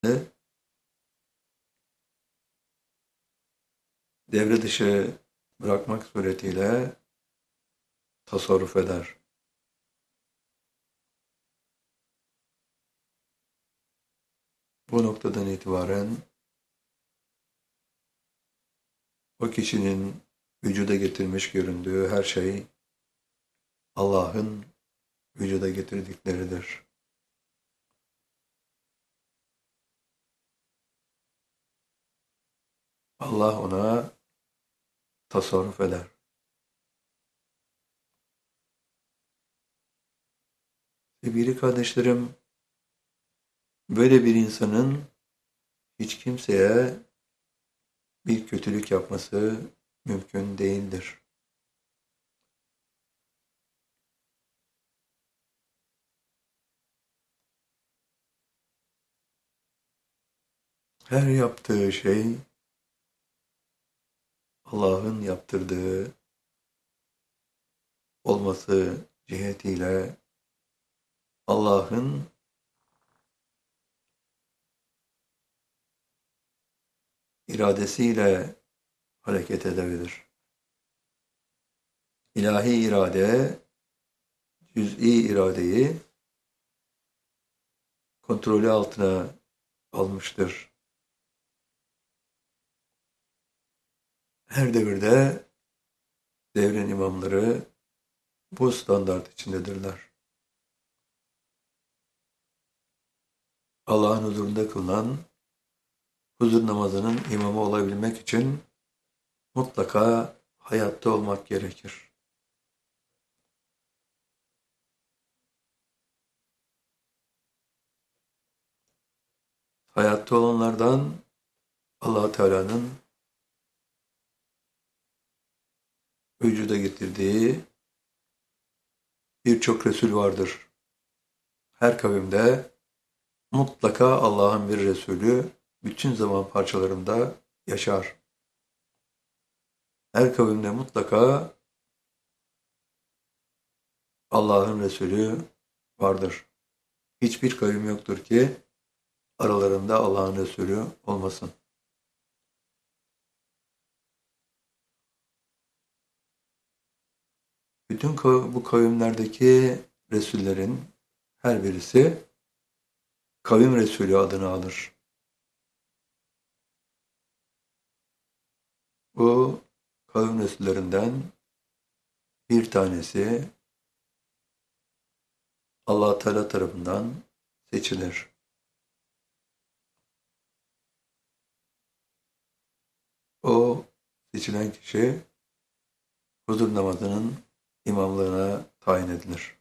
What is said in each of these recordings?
devre dışı bırakmak suretiyle tasarruf eder. Bu noktadan itibaren o kişinin vücuda getirmiş göründüğü her şey Allah'ın vücuda getirdikleridir. Allah ona tasarruf eder. Sevgili kardeşlerim, böyle bir insanın hiç kimseye bir kötülük yapması mümkün değildir. Her yaptığı şey Allah'ın yaptırdığı olması cihetiyle Allah'ın iradesiyle hareket edebilir. İlahi irade, cüz'i iradeyi kontrolü altına almıştır. Her devirde devrin imamları bu standart içindedirler. Allah'ın huzurunda kılınan huzur namazının imamı olabilmek için mutlaka hayatta olmak gerekir. Hayatta olanlardan Allah Teala'nın vücuda getirdiği birçok Resul vardır. Her kavimde mutlaka Allah'ın bir Resulü bütün zaman parçalarında yaşar. Her kavimde mutlaka Allah'ın Resulü vardır. Hiçbir kavim yoktur ki aralarında Allah'ın Resulü olmasın. Bütün bu kavimlerdeki Resullerin her birisi kavim Resulü adını alır. Bu kavim Resullerinden bir tanesi Allah Teala tarafından seçilir. O seçilen kişi huzur namazının imamlığına tayin edilir.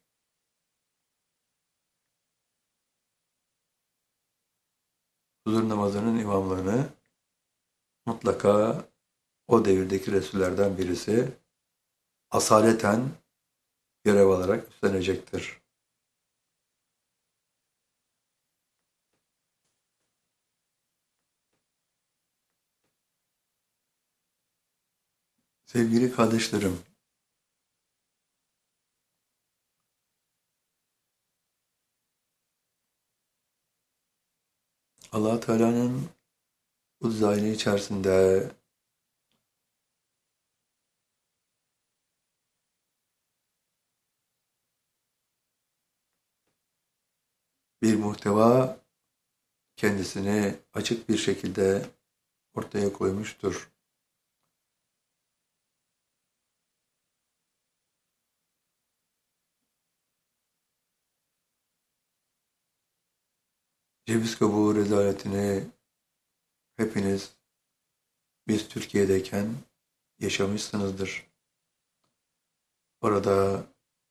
Huzur namazının imamlığını mutlaka o devirdeki Resullerden birisi asaleten görev alarak üstlenecektir. Sevgili kardeşlerim, Allah Teala'nın bu zahiri içerisinde bir muhteva kendisini açık bir şekilde ortaya koymuştur. Ceviz kabuğu rezaletini hepiniz biz Türkiye'deyken yaşamışsınızdır. Orada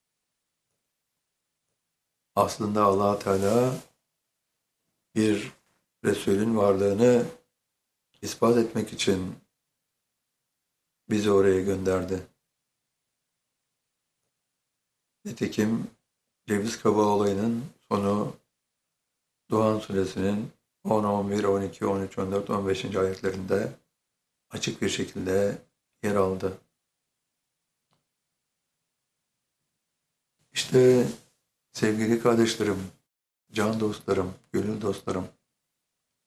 aslında Allah Teala bir Resulün varlığını ispat etmek için bizi oraya gönderdi. Nitekim ceviz kabuğu olayının sonu Duhan suresinin 10, 11, 12, 13, 14, 15. ayetlerinde açık bir şekilde yer aldı. İşte sevgili kardeşlerim, can dostlarım, gönül dostlarım,